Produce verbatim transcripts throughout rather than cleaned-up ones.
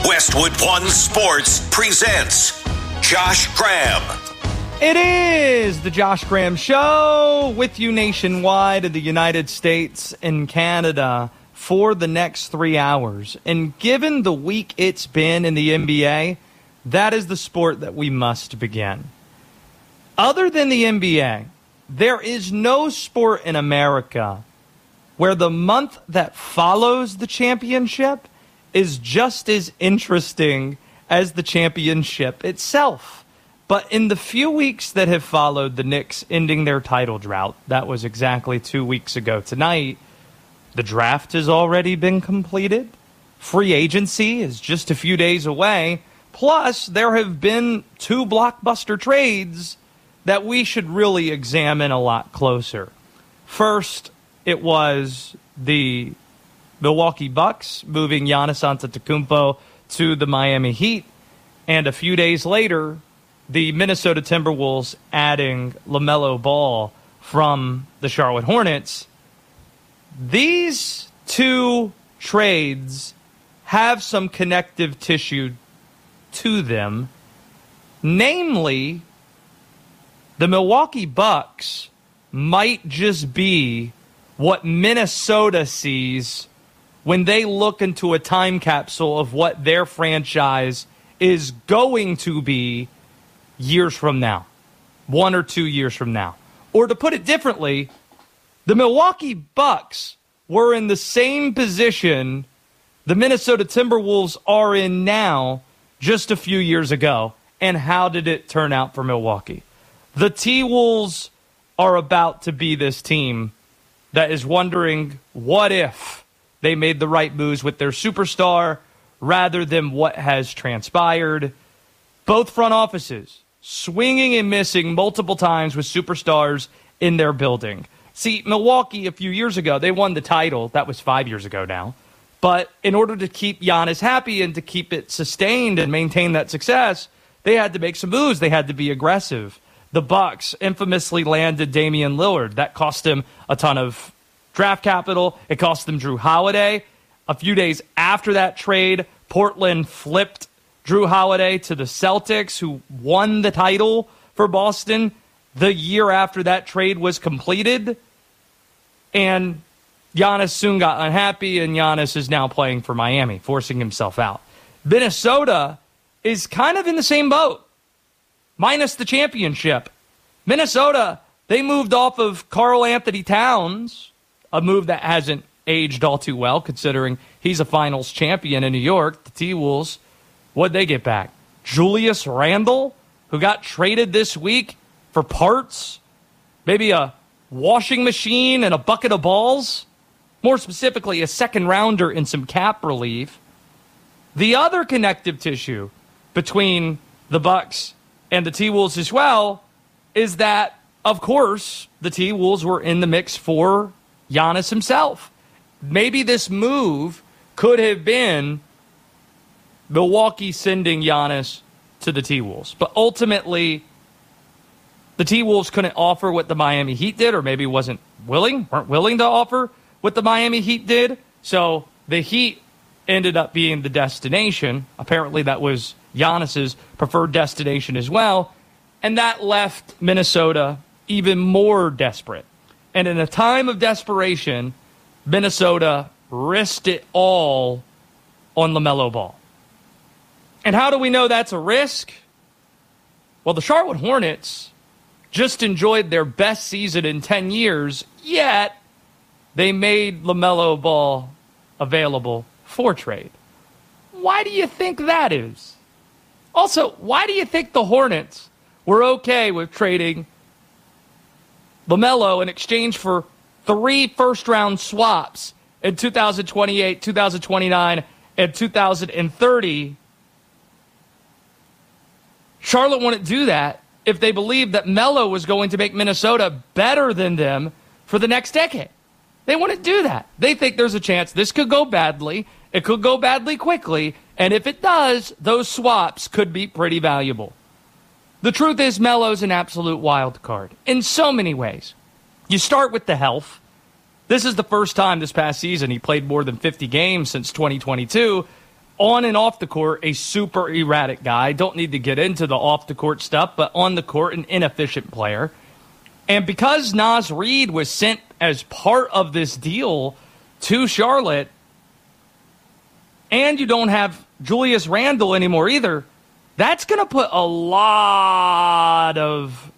Westwood One Sports presents Josh Graham. It is the Josh Graham Show with you nationwide in the United States and Canada for the next three hours. And given the week it's been in the N B A, that is the sport that we must begin. Other than the N B A, there is no sport in America where the month that follows the championship is just as interesting as the championship itself. But in the few weeks that have followed the Knicks ending their title drought, that was exactly two weeks ago tonight, the draft has already been completed. Free agency is just a few days away. Plus, there have been two blockbuster trades that we should really examine a lot closer. First, it was the Milwaukee Bucks moving Giannis Antetokounmpo to the Miami Heat. And a few days later, the Minnesota Timberwolves adding LaMelo Ball from the Charlotte Hornets. These two trades have some connective tissue to them. Namely, the Milwaukee Bucks might just be what Minnesota sees when they look into a time capsule of what their franchise is going to be years from now, one or two years from now. Or to put it differently, the Milwaukee Bucks were in the same position the Minnesota Timberwolves are in now just a few years ago. And how did it turn out for Milwaukee? The T-Wolves are about to be this team that is wondering what if they made the right moves with their superstar rather than what has transpired. Both front offices swinging and missing multiple times with superstars in their building. See, Milwaukee a few years ago, they won the title. That was five years ago now. But in order to keep Giannis happy and to keep it sustained and maintain that success, they had to make some moves. They had to be aggressive. The Bucks infamously landed Damian Lillard. That cost him a ton of draft capital. It cost them Drew Holiday. A few days after that trade, Portland flipped Drew Holiday to the Celtics, who won the title for Boston the year after that trade was completed. And Giannis soon got unhappy, and Giannis is now playing for Miami, forcing himself out. Minnesota is kind of in the same boat, minus the championship. Minnesota, they moved off of Karl Anthony Towns, a move that hasn't aged all too well, considering he's a finals champion in New York. The T-Wolves, what'd they get back? Julius Randle, who got traded this week for parts, maybe a washing machine and a bucket of balls. More specifically, a second rounder and some cap relief. The other connective tissue between the Bucks and the T-Wolves as well is that, of course, the T-Wolves were in the mix for Giannis himself. Maybe this move could have been Milwaukee sending Giannis to the T-Wolves. But ultimately, the T-Wolves couldn't offer what the Miami Heat did, or maybe wasn't willing, weren't willing to offer what the Miami Heat did. So the Heat ended up being the destination. Apparently that was Giannis's preferred destination as well. And that left Minnesota even more desperate. And in a time of desperation, Minnesota risked it all on LaMelo Ball. And how do we know that's a risk? Well, the Charlotte Hornets just enjoyed their best season in ten years, yet they made LaMelo Ball available for trade. Why do you think that is? Also, why do you think the Hornets were okay with trading LaMelo in exchange for three first-round swaps in two thousand twenty-eight, two thousand twenty-nine, and two thousand thirty? Charlotte wouldn't do that if they believed that Melo was going to make Minnesota better than them for the next decade. They wouldn't do that. They think there's a chance this could go badly. It could go badly quickly. And if it does, those swaps could be pretty valuable. The truth is, Melo's an absolute wild card in so many ways. You start with the health. This is the first time this past season he played more than fifty games since twenty twenty-two. on and off the court, a super erratic guy. Don't need to get into the off-the-court stuff, but on the court, an inefficient player. And because Naz Reid was sent as part of this deal to Charlotte, and you don't have Julius Randle anymore either, that's going to put a lot of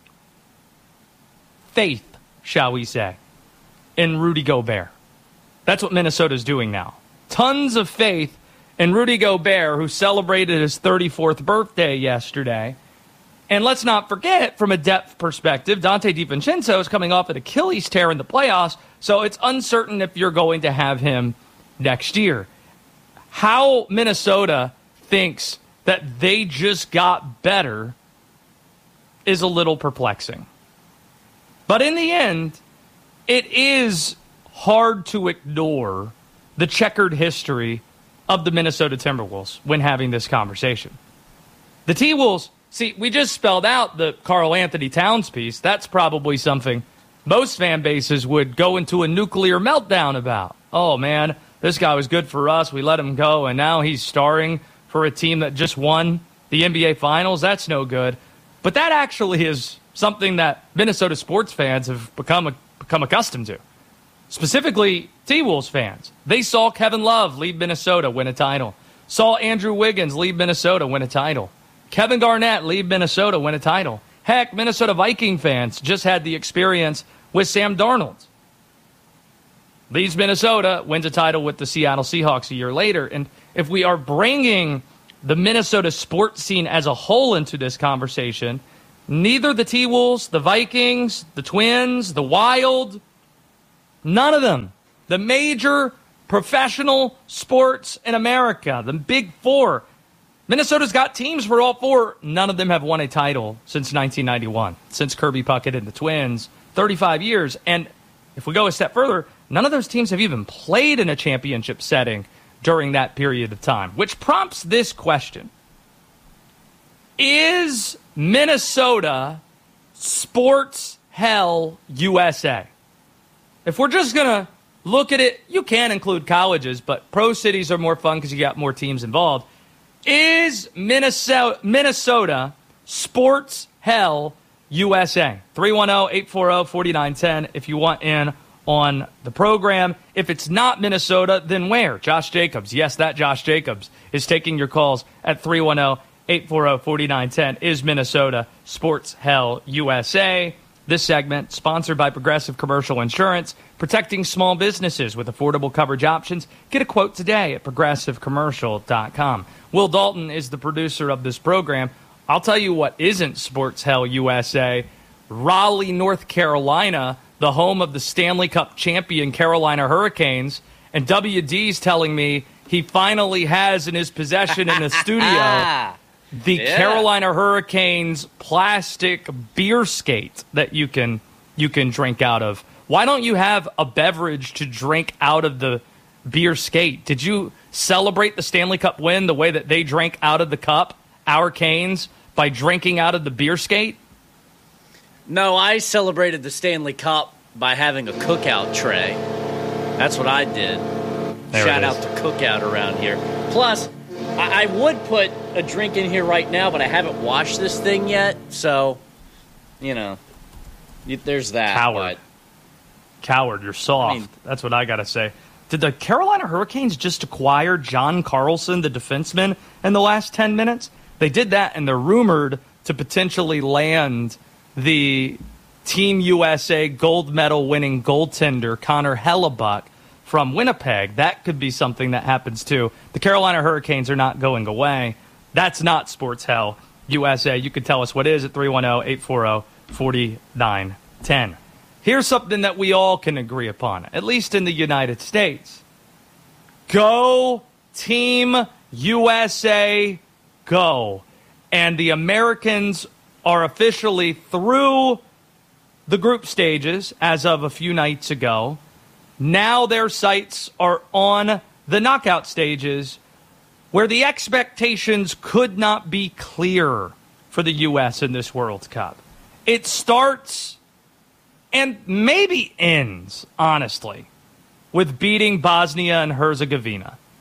faith, shall we say, in Rudy Gobert. That's what Minnesota's doing now. Tons of faith in Rudy Gobert, who celebrated his thirty-fourth birthday yesterday. And let's not forget, from a depth perspective, Dante DiVincenzo is coming off an Achilles tear in the playoffs, so it's uncertain if you're going to have him next year. How Minnesota thinks that they just got better is a little perplexing. But in the end, it is hard to ignore the checkered history of the Minnesota Timberwolves when having this conversation. The T-Wolves, see, we just spelled out the Karl Anthony Towns piece. That's probably something most fan bases would go into a nuclear meltdown about. Oh, man, this guy was good for us. We let him go, and now he's starring for a team that just won the N B A Finals. That's no good. But that actually is something that Minnesota sports fans have become become accustomed to. Specifically, T-Wolves fans. They saw Kevin Love lead Minnesota win a title. Saw Andrew Wiggins lead Minnesota win a title. Kevin Garnett lead Minnesota win a title. Heck, Minnesota Viking fans just had the experience with Sam Darnold. Leads Minnesota, wins a title with the Seattle Seahawks a year later. And if we are bringing the Minnesota sports scene as a whole into this conversation, neither the T-Wolves, the Vikings, the Twins, the Wild, none of them, the major professional sports in America, the big four, Minnesota's got teams for all four. None of them have won a title since nineteen ninety-one, since Kirby Puckett and the Twins, thirty-five years. And if we go a step further, none of those teams have even played in a championship setting during that period of time, which prompts this question. Is Minnesota sports hell U S A? If we're just going to look at it, you can include colleges, but pro cities are more fun because you got more teams involved. Is Minnesota, Minnesota sports hell U S A? three one zero, eight four zero, four nine one zero if you want in on the program. If it's not Minnesota, then where? Josh Jacobs. Yes, that Josh Jacobs is taking your calls at three one zero, eight four zero, four nine one zero. Is Minnesota sports hell U S A? This segment sponsored by Progressive Commercial Insurance, protecting small businesses with affordable coverage options. Get a quote today at progressive commercial dot com. Will Dalton is the producer of this program. I'll tell you what isn't sports hell U S A. Raleigh, North Carolina, the home of the Stanley Cup champion Carolina Hurricanes. And W D's telling me he finally has in his possession in the studio the yeah. Carolina Hurricanes plastic beer skate that you can you can drink out of. Why don't you have a beverage to drink out of the beer skate? Did you celebrate the Stanley Cup win the way that they drank out of the cup, our Canes, by drinking out of the beer skate? No, I celebrated the Stanley Cup by having a cookout tray. That's what I did. There Shout out to Cookout around here. Plus, I, I would put a drink in here right now, but I haven't washed this thing yet. So, you know, you, there's that. Coward. But, Coward, you're soft. I mean, that's what I got to say. Did the Carolina Hurricanes just acquire John Carlson, the defenseman, in the last ten minutes? They did that, and they're rumored to potentially land the Team U S A gold medal winning goaltender Connor Hellebuck from Winnipeg. That could be something that happens too. The Carolina Hurricanes are not going away. That's not sports hell U S A. You can tell us what is at three one zero, eight four zero, four nine one zero. Here's something that we all can agree upon, at least in the United States. Go Team U S A, go. And the Americans are officially through the group stages as of a few nights ago. Now their sights are on the knockout stages, where the expectations could not be clearer for the U S in this World Cup. It starts and maybe ends, honestly, with beating Bosnia and Herzegovina.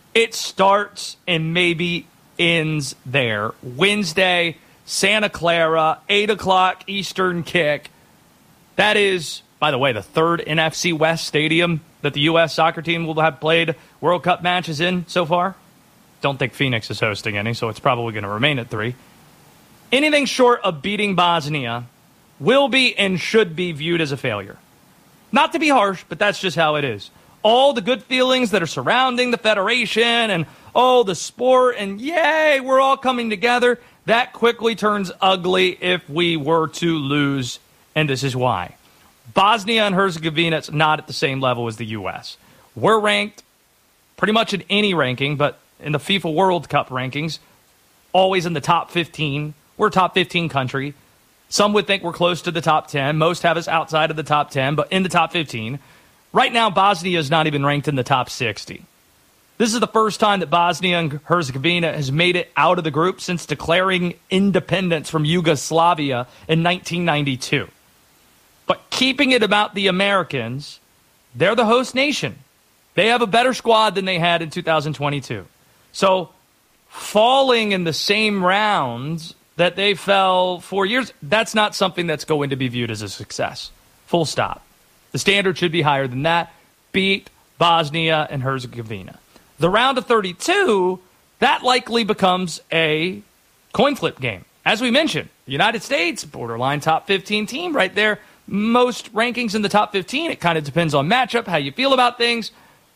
It starts and maybe ends there. Wednesday, Santa Clara, eight o'clock Eastern kick. That is, by the way, the third N F C West stadium that the U S soccer team will have played World Cup matches in so far. Don't think Phoenix is hosting any, so it's probably going to remain at three. Anything short of beating Bosnia will be and should be viewed as a failure. Not to be harsh, but that's just how it is. All the good feelings that are surrounding the federation and, oh, the sport, and yay, we're all coming together, that quickly turns ugly if we were to lose, and this is why. Bosnia and Herzegovina is not at the same level as the U S. We're ranked pretty much in any ranking, but in the FIFA World Cup rankings, always in the top fifteen. We're a top fifteen country. Some would think we're close to the top ten. Most have us outside of the top ten, but in the top fifteen. Right now, Bosnia is not even ranked in the top sixty. This is the first time that Bosnia and Herzegovina has made it out of the group since declaring independence from Yugoslavia in nineteen ninety-two. But keeping it about the Americans, they're the host nation. They have a better squad than they had in two thousand twenty-two. So falling in the same rounds that they fell four years, that's not something that's going to be viewed as a success. Full stop. The standard should be higher than that. Beat Bosnia and Herzegovina. The round of thirty-two, that likely becomes a coin flip game. As we mentioned, the United States, borderline top fifteen team right there. Most rankings in the top fifteen, it kind of depends on matchup, how you feel about things.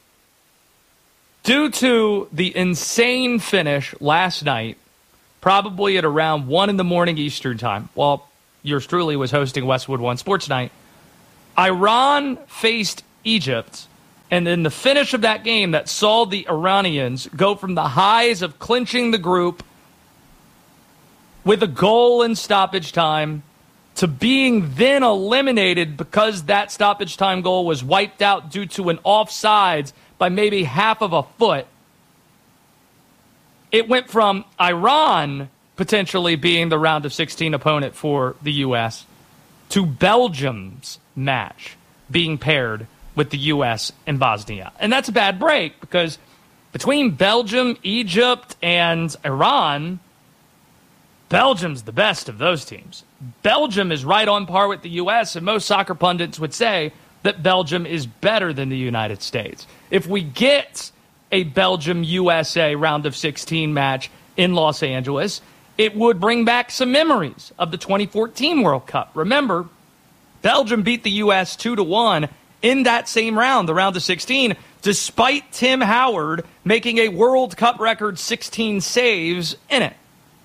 Due to the insane finish last night, probably at around one in the morning Eastern time, while yours truly was hosting Westwood One Sports Night, Iran faced Egypt, and in the finish of that game that saw the Iranians go from the highs of clinching the group with a goal in stoppage time to being then eliminated because that stoppage time goal was wiped out due to an offsides by maybe half of a foot. It went from Iran potentially being the round of sixteen opponent for the U S to Belgium's match being paired with the U S and Bosnia. And that's a bad break because between Belgium, Egypt, and Iran, Belgium's the best of those teams. Belgium is right on par with the U S, and most soccer pundits would say that Belgium is better than the United States. If we get a Belgium-U S A round of sixteen match in Los Angeles, it would bring back some memories of the twenty fourteen World Cup. Remember, Belgium beat the U S two to one in that same round, the round of sixteen, despite Tim Howard making a World Cup record sixteen saves in it.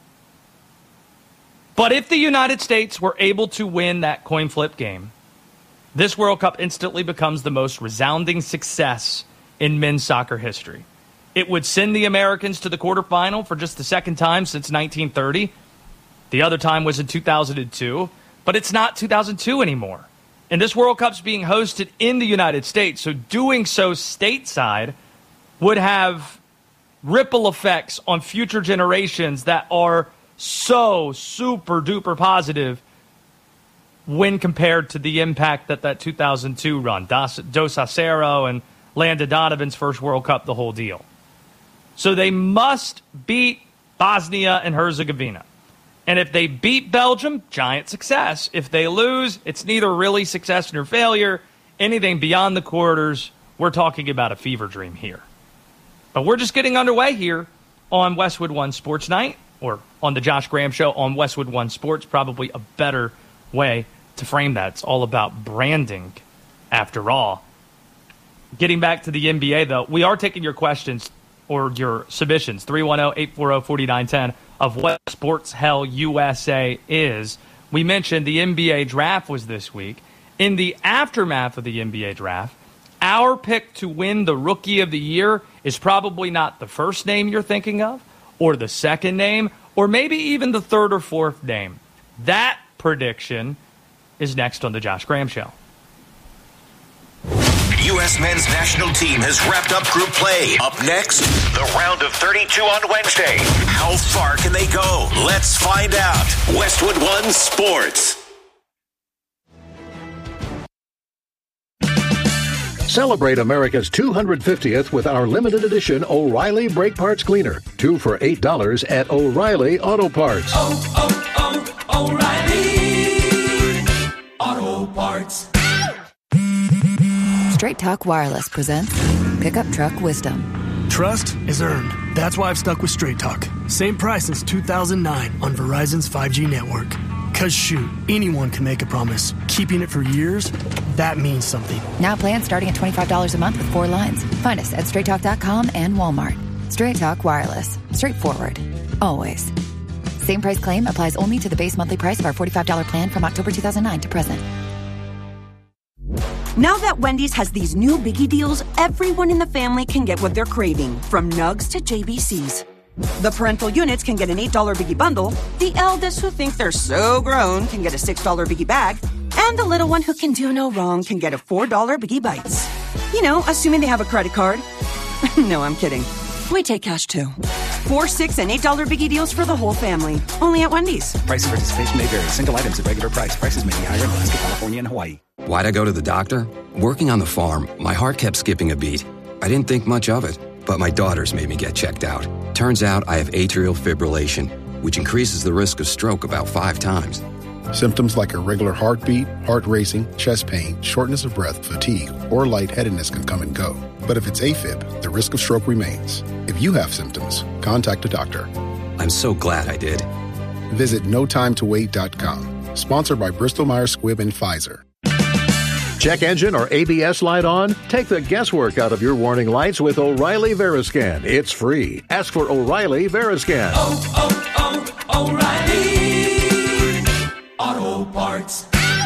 But if the United States were able to win that coin flip game, this World Cup instantly becomes the most resounding success in men's soccer history. It would send the Americans to the quarterfinal for just the second time since nineteen thirty. The other time was in two thousand two, but it's not two thousand two anymore. And this World Cup's being hosted in the United States, so doing so stateside would have ripple effects on future generations that are so super duper positive when compared to the impact that that two thousand two run, Dos, Dos Acero and Landon Donovan's first World Cup, the whole deal. So they must beat Bosnia and Herzegovina. And if they beat Belgium, giant success. If they lose, it's neither really success nor failure. Anything beyond the quarters, we're talking about a fever dream here. But we're just getting underway here on Westwood One Sports Night, or on the Josh Graham Show on Westwood One Sports, probably a better way to frame that. It's all about branding, after all. Getting back to the N B A, though, we are taking your questions or your submissions, three one zero, eight four zero, four nine one zero, of what Sports Hell U S A is. We mentioned the N B A draft was this week. In the aftermath of the N B A draft, our pick to win the Rookie of the Year is probably not the first name you're thinking of, or the second name, or maybe even the third or fourth name. That prediction is next on the Josh Graham Show. U S men's national team has wrapped up group play. Up next, the round of thirty-two on Wednesday. How far can they go? Let's find out. Westwood One Sports. Celebrate America's two hundred fiftieth with our limited edition O'Reilly Brake Parts Cleaner. Two for eight dollars at O'Reilly Auto Parts. Oh, oh, oh, O'Reilly Auto Parts. Straight Talk Wireless presents Pickup Truck Wisdom. Trust is earned. That's why I've stuck with Straight Talk. Same price since two thousand nine on Verizon's five G network. Cause shoot, anyone can make a promise. Keeping it for years, that means something. Now plans starting at twenty-five dollars a month with four lines. Find us at straight talk dot com and Walmart. Straight Talk Wireless. Straightforward. Always. Same price claim applies only to the base monthly price of our forty-five dollars plan from October two thousand nine to present. Now that Wendy's has these new biggie deals, everyone in the family can get what they're craving, from nugs to J B Cs. The parental units can get an eight dollars biggie bundle, the eldest who think they're so grown can get a six dollars biggie bag, and the little one who can do no wrong can get a four dollars biggie bites. You know, assuming they have a credit card. No, I'm kidding. We take cash too. Four, six, and eight dollars biggie deals for the whole family. Only at Wendy's. Price of participation may vary. Single items at regular price. Prices may be higher in Alaska, California, and Hawaii. Why'd I go to the doctor? Working on the farm, my heart kept skipping a beat. I didn't think much of it, but my daughters made me get checked out. Turns out I have atrial fibrillation, which increases the risk of stroke about five times. Symptoms like irregular heartbeat, heart racing, chest pain, shortness of breath, fatigue, or lightheadedness can come and go. But if it's AFib, the risk of stroke remains. If you have symptoms, contact a doctor. I'm so glad I did. Visit no time to wait dot com. Sponsored by Bristol Myers Squibb and Pfizer. Check engine or A B S light on? Take the guesswork out of your warning lights with O'Reilly Veriscan. It's free. Ask for O'Reilly Veriscan. Oh, oh, oh, O'Reilly Auto Parts.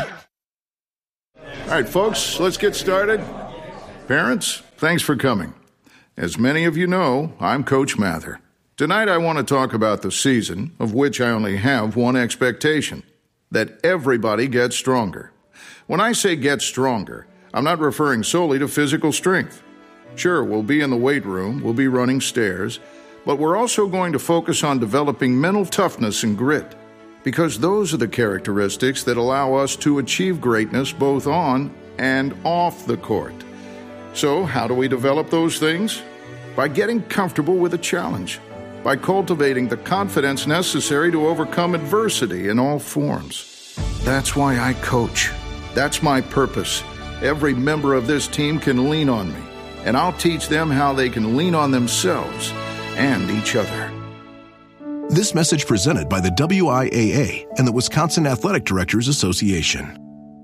All right, folks, let's get started. Parents, thanks for coming. As many of you know, I'm Coach Mather. Tonight I want to talk about the season, of which I only have one expectation, that everybody gets stronger. When I say get stronger, I'm not referring solely to physical strength. Sure, we'll be in the weight room, we'll be running stairs, but we're also going to focus on developing mental toughness and grit, because those are the characteristics that allow us to achieve greatness both on and off the court. So, how do we develop those things? By getting comfortable with a challenge, by cultivating the confidence necessary to overcome adversity in all forms. That's why I coach. That's my purpose. Every member of this team can lean on me, and I'll teach them how they can lean on themselves and each other. This message presented by the W I A A and the Wisconsin Athletic Directors Association.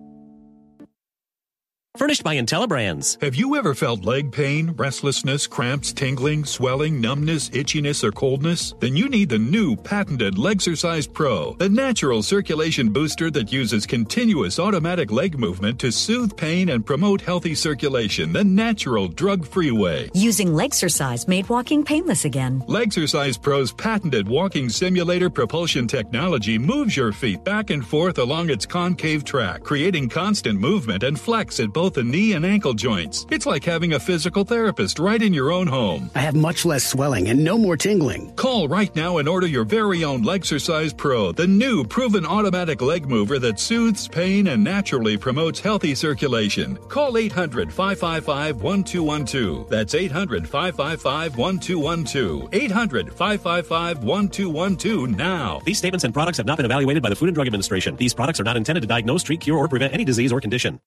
Furnished by IntelliBrands. Have you ever felt leg pain, restlessness, cramps, tingling, swelling, numbness, itchiness, or coldness? Then you need the new patented Legsercise Pro, the natural circulation booster that uses continuous automatic leg movement to soothe pain and promote healthy circulation the natural, drug-free way. Using Legsercise made walking painless again. Legsercise Pro's patented walking simulator propulsion technology moves your feet back and forth along its concave track, creating constant movement and flex at both the knee and ankle joints. It's like having a physical therapist right in your own home. I have much less swelling and no more tingling. Call right now and order your very own Legsercise Pro, the new proven automatic leg mover that soothes pain and naturally promotes healthy circulation. Call eight hundred, five five five, one two one two. That's eight hundred, five five five, one two one two. eight hundred, five five five, one two one two now. These statements and products have not been evaluated by the Food and Drug Administration. These products are not intended to diagnose, treat, cure, or prevent any disease or condition.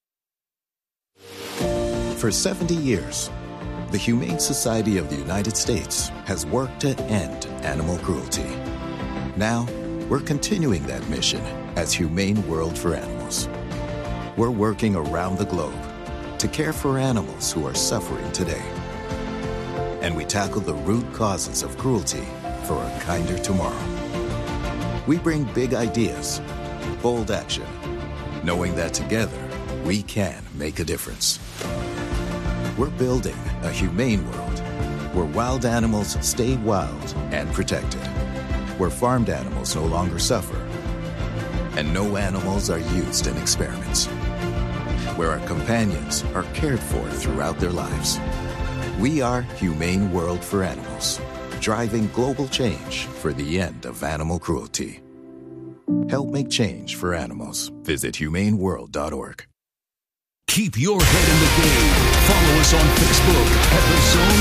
For seventy years, the Humane Society of the United States has worked to end animal cruelty. Now, we're continuing that mission as Humane World for Animals. We're working around the globe to care for animals who are suffering today. And we tackle the root causes of cruelty for a kinder tomorrow. We bring big ideas, bold action, knowing that together we can make a difference. We're building a humane world where wild animals stay wild and protected, where farmed animals no longer suffer, and no animals are used in experiments, where our companions are cared for throughout their lives. We are Humane World for Animals, driving global change for the end of animal cruelty. Help make change for animals. Visit humane world dot org. Keep your head in the game. Follow us on Facebook at The Zone